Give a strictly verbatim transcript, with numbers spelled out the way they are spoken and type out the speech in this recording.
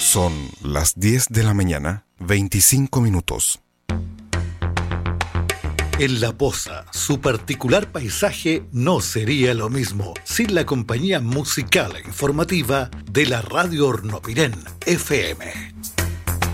Son las diez de la mañana, veinticinco minutos. En La Poza, su particular paisaje no sería lo mismo sin la compañía musical e informativa de la Radio Hornopirén F M.